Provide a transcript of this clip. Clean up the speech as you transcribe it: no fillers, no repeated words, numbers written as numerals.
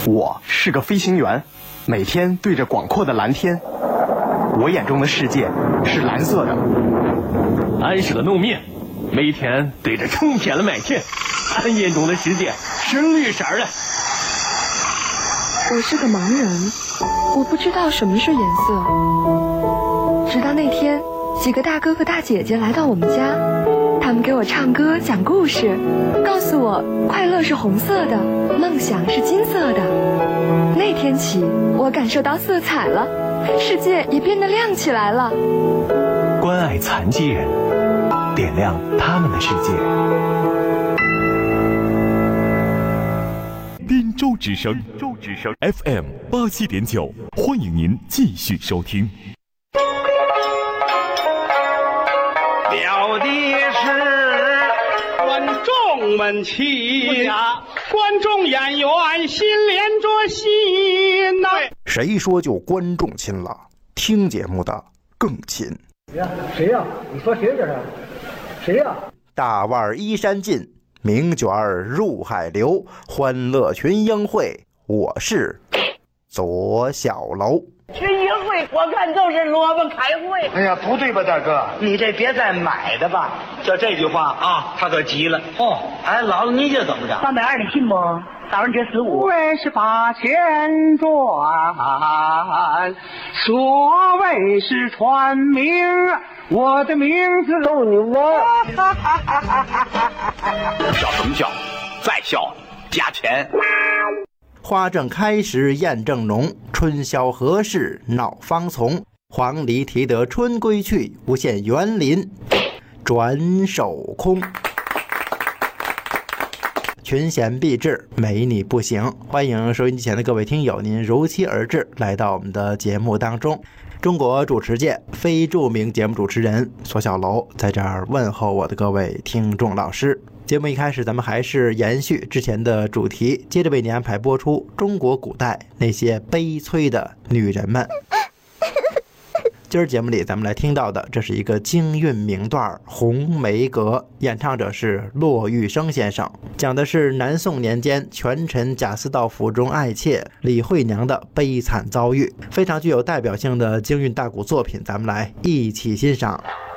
我是个飞行员，每天对着广阔的蓝天，我眼中的世界是蓝色的。 俺是个农民，每天对着成片的麦田，俺眼中的世界是绿色的。 我是个盲人，我不知道什么是颜色。直到那天，几个大哥哥大姐姐来到我们家，他们给我唱歌讲故事，告诉我快乐是红色的，梦想是金色的。那天起，我感受到色彩了，世界也变得亮起来了。 关爱残疾人，点亮他们的世界。 滨州之声 FM 87.9，欢迎您继续收听。 了的是观众们齐，观众演员心连着心呐。 谁说就观众亲了？听节目的更亲。 谁呀？你说谁这是？谁呀？ 大腕依山尽，名卷入海流，欢乐群英会，我是左小楼。 群英会我看就是萝卜开会。 哎呀，不对吧，大哥？你这别再买的吧。就这句话啊，他可急了。哦，哎，姥姥你这怎么着 ？320你信不？早上这15。 为是把钱赚，所谓是传名，我的名字逗你玩。 笑什么笑？再笑加钱。 花正开时燕正浓，春宵何事闹芳丛。黄鹂啼得春归去，无限园林转手空。群贤毕至，没你不行。欢迎收音机前的各位听友，您如期而至，来到我们的节目当中。中国主持界非著名节目主持人左小楼在这儿问候我的各位听众老师。节目一开始，咱们还是延续之前的主题，接着为您安排播出中国古代那些悲催的女人们。今儿节目里咱们来听到的，这是一个京韵名段《红梅阁》，演唱者是骆玉笙先生，讲的是南宋年间权臣贾似道府中爱妾李惠娘的悲惨遭遇，非常具有代表性的京韵大鼓作品，咱们来一起欣赏。